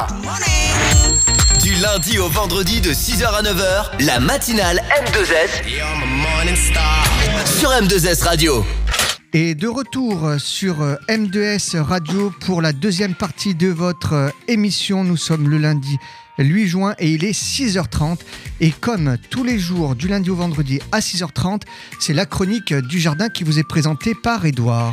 Du lundi au vendredi de 6h à 9h, la matinale M2S sur M2S Radio. Et de retour sur M2S Radio pour la deuxième partie de votre émission. Nous sommes le lundi 8 juin et il est 6h30. Et comme tous les jours du lundi au vendredi à 6h30, c'est la chronique du jardin qui vous est présentée par Edouard.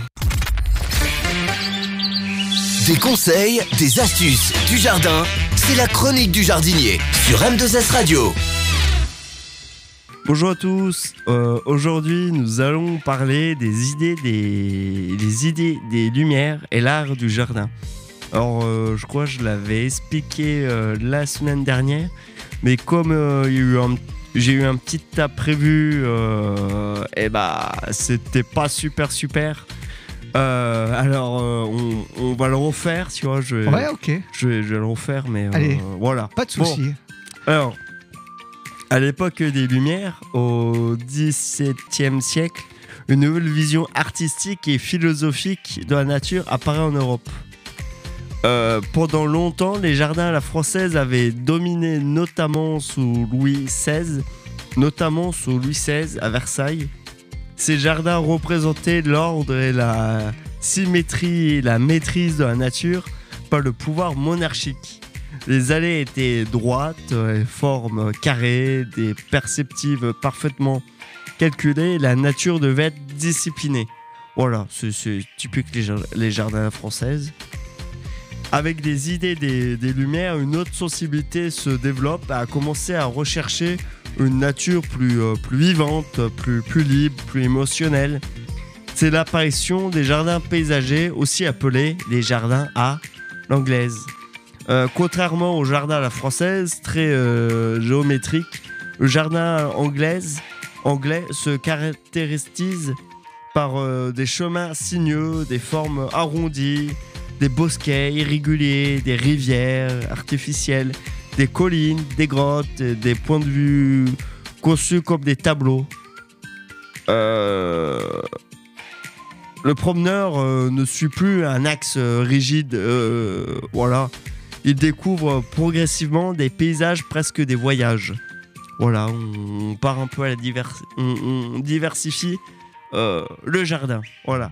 Des conseils, des astuces, du jardin, c'est la chronique du jardinier sur M2S Radio. Bonjour à tous, aujourd'hui nous allons parler des idées des lumières et l'art du jardin. Alors je crois que je l'avais expliqué la semaine dernière, mais comme j'ai eu un petit imprévu, c'était pas super. Alors on va le refaire, tu vois. Je vais le refaire, mais allez, voilà. Pas de soucis. Bon. Alors, à l'époque des Lumières, au XVIIe siècle, une nouvelle vision artistique et philosophique de la nature apparaît en Europe. Pendant longtemps, les jardins à la française avaient dominé, notamment sous Louis XVI à Versailles. Ces jardins représentaient l'ordre et la symétrie et la maîtrise de la nature par le pouvoir monarchique. Les allées étaient droites, formes carrées, des perspectives parfaitement calculées. La nature devait être disciplinée. Voilà, c'est typique les jardins françaises. Avec des idées des Lumières, une autre sensibilité se développe, à commencer à rechercher une nature plus vivante, plus libre, plus émotionnelle. C'est l'apparition des jardins paysagers, aussi appelés les jardins à l'anglaise. Contrairement au jardin à la française, très géométrique, le jardin anglais se caractérise par des chemins sinueux, des formes arrondies, des bosquets irréguliers, des rivières artificielles, des collines, des grottes, des points de vue conçus comme des tableaux. Le promeneur ne suit plus un axe rigide, voilà. Il découvre progressivement des paysages, presque des voyages. Voilà, on part un peu à on diversifie le jardin, voilà.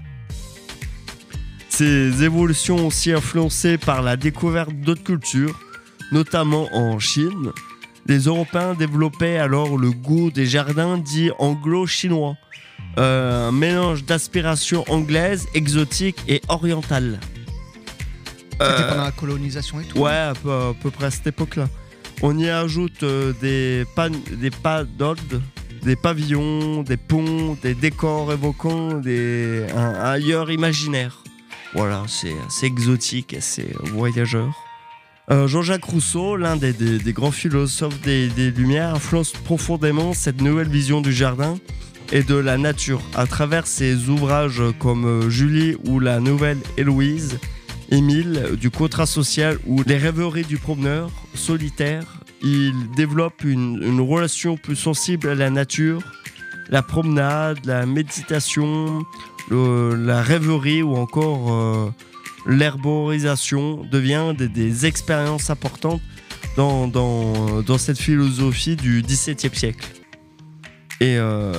Ces évolutions ont aussi influencé par la découverte d'autres cultures, notamment en Chine. Les Européens développaient alors le goût des jardins dits anglo-chinois, un mélange d'aspiration anglaise, exotique et orientale. C'était pendant la colonisation et tout. Ouais, à peu près à cette époque-là. On y ajoute des pagodes, des pavillons, des ponts, des décors évoquant un ailleurs imaginaire. Voilà, c'est assez exotique, assez voyageur. Jean-Jacques Rousseau, l'un des grands philosophes des Lumières, influence profondément cette nouvelle vision du jardin et de la nature. À travers ses ouvrages comme Julie ou la nouvelle Héloïse, Émile, du contrat social ou les rêveries du promeneur solitaire, il développe une relation plus sensible à la nature, la promenade, la méditation, la rêverie ou encore l'herborisation devient des expériences importantes dans cette philosophie du XVIIe siècle. Et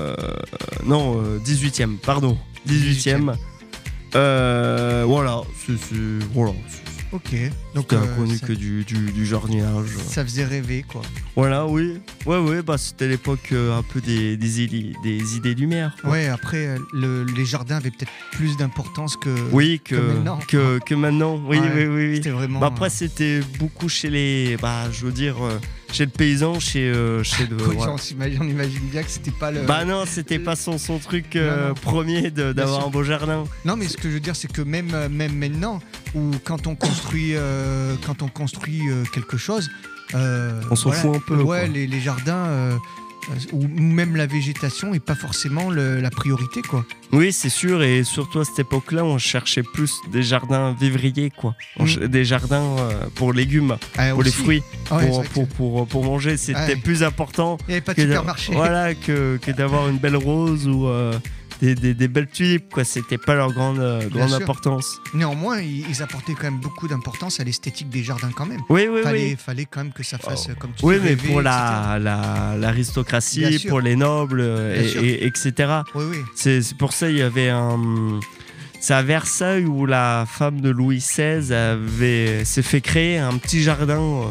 18e, pardon. 18e. Voilà, voilà. Ok. Donc c'était inconnu que du jardinage. Ça faisait rêver, quoi. Voilà, oui. Ouais, c'était l'époque un peu des idées lumières. Quoi. Ouais, après, les jardins avaient peut-être plus d'importance que maintenant. Que maintenant, oui. C'était vraiment... après, c'était beaucoup chez les... chez le paysan, chez le... On imagine bien que c'était pas le... non, c'était pas son truc premier d'avoir un beau jardin. Non, mais ce que je veux dire, c'est que même maintenant, ou quand on construit quelque chose... on s'en fout un peu. Ouais, les jardins... ou même la végétation n'est pas forcément la priorité, quoi. Oui, c'est sûr, et surtout à cette époque-là, on cherchait plus des jardins vivriers, quoi. Des jardins pour légumes, pour les fruits, pour manger, c'était plus important. Il n'y avait pas de supermarché. Voilà, que d'avoir une belle rose ou des belles tulipes, quoi. C'était pas leur grande sûr. importance. Néanmoins, ils apportaient quand même beaucoup d'importance à l'esthétique des jardins quand même. Oui, oui, oui. Fallait quand même que ça fasse comme tu Oui, dis, mais rêver, pour etc. la Bien l'aristocratie, sûr. pour les nobles, sûr. etc. Oui, oui. C'est pour ça il y avait un. C'est à Versailles où la femme de Louis XVI s'est fait créer un petit jardin,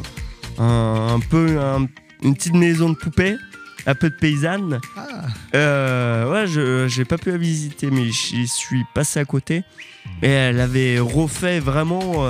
une petite maison de poupée, un peu de paysanne. Ouais, j'ai pas pu la visiter, mais j'y suis passé à côté. Et elle avait refait vraiment,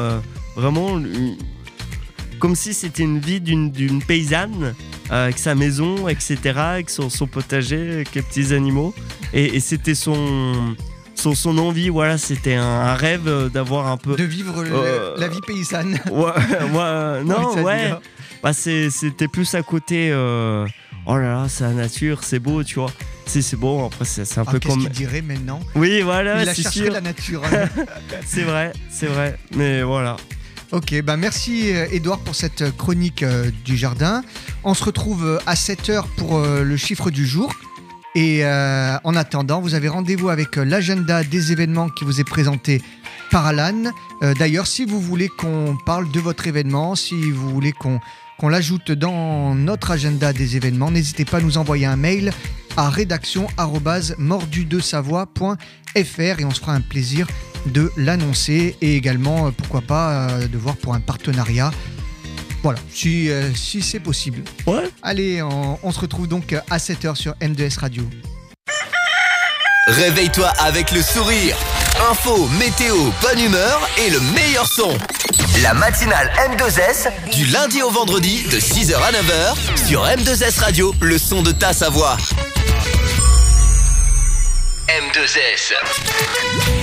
comme si c'était une vie d'une paysanne, avec sa maison, etc., avec son potager, avec les petits animaux. Et c'était son envie, voilà, c'était un rêve d'avoir un peu. De vivre la vie paysanne. Non, Oui, ouais. Bah, c'était plus à côté. Oh là là, c'est la nature, c'est beau, tu vois. C'est beau, après, c'est un peu qu'est-ce comme. qu'il dirait maintenant? Oui, voilà, Il a c'est cherché sûr. la nature. C'est vrai. Mais voilà. Ok, bah merci Edouard pour cette chronique du jardin. On se retrouve à 7h pour le chiffre du jour. Et en attendant, vous avez rendez-vous avec l'agenda des événements qui vous est présenté par Alan. D'ailleurs, si vous voulez qu'on parle de votre événement, si vous voulez qu'on l'ajoute dans notre agenda des événements, n'hésitez pas à nous envoyer un mail à rédaction@mordudesavoie.fr et on se fera un plaisir de l'annoncer et également, pourquoi pas, de voir pour un partenariat. Voilà, si c'est possible. Ouais. Allez, on se retrouve donc à 7h sur M2S Radio. Réveille-toi avec le sourire. Info, météo, bonne humeur et le meilleur son. La matinale M2S, du lundi au vendredi, de 6h à 9h, sur M2S Radio, le son de ta Savoie. M2S.